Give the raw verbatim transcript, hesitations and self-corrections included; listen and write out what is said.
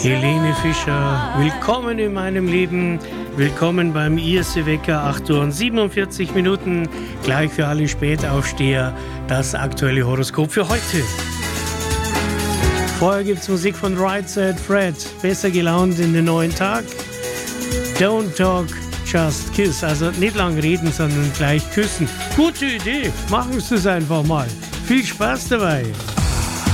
Helene Fischer, willkommen in meinem Leben, willkommen beim I S C-Wecker, acht Uhr und siebenundvierzig Minuten, gleich für alle Spätaufsteher, das aktuelle Horoskop für heute. Vorher gibt's Musik von Right Said Fred, besser gelaunt in den neuen Tag. Don't talk, just kiss, also nicht lang reden, sondern gleich küssen. Gute Idee, machen Sie es einfach mal. Viel Spaß dabei.